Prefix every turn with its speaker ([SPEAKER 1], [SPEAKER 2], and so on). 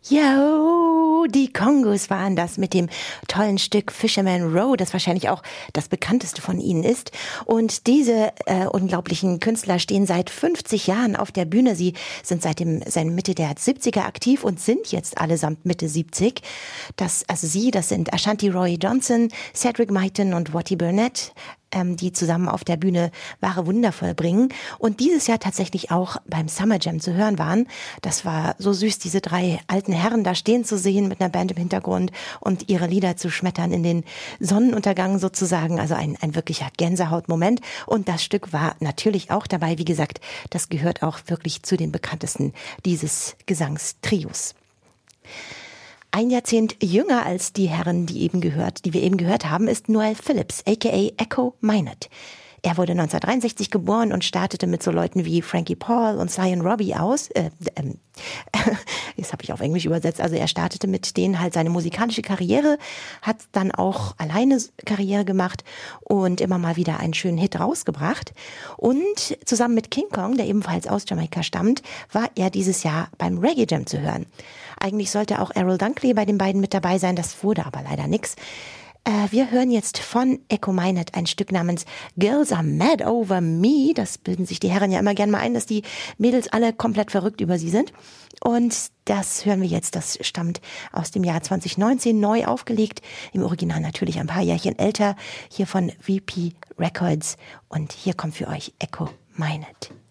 [SPEAKER 1] Yo, die Kongos waren das mit dem tollen Stück Fisherman Row, das wahrscheinlich auch das bekannteste von ihnen ist. Und diese unglaublichen Künstler stehen seit 50 Jahren auf der Bühne. Sie sind seit Mitte der 70er aktiv und sind jetzt allesamt Mitte 70. Das sind Ashanti Roy Johnson, Cedric Myton und Wattie Burnett, die zusammen auf der Bühne wahre Wunder vollbringen und dieses Jahr tatsächlich auch beim Summer Jam zu hören waren. Das war so süß, diese drei alten Herren da stehen zu sehen mit einer Band im Hintergrund und ihre Lieder zu schmettern in den Sonnenuntergang sozusagen. Also ein wirklicher Gänsehautmoment. Und das Stück war natürlich auch dabei. Wie gesagt, das gehört auch wirklich zu den bekanntesten dieses Gesangstrios. Ein Jahrzehnt jünger als die Herren, die wir eben gehört haben, ist Noel Phillips, aka Echo Minot. Er wurde 1963 geboren und startete mit so Leuten wie Frankie Paul und Cy und Robbie aus. Jetzt habe ich auf Englisch übersetzt. Also er startete mit denen halt seine musikalische Karriere, hat dann auch alleine Karriere gemacht und immer mal wieder einen schönen Hit rausgebracht. Und zusammen mit King Kong, der ebenfalls aus Jamaika stammt, war er dieses Jahr beim Reggae Jam zu hören. Eigentlich sollte auch Errol Dunkley bei den beiden mit dabei sein, das wurde aber leider nix. Wir hören jetzt von Echo Minot ein Stück namens Girls Are Mad Over Me. Das bilden sich die Herren ja immer gerne mal ein, dass die Mädels alle komplett verrückt über sie sind. Und das hören wir jetzt, das stammt aus dem Jahr 2019, neu aufgelegt. Im Original natürlich ein paar Jährchen älter, hier von VP Records. Und hier kommt für euch Echo Minot.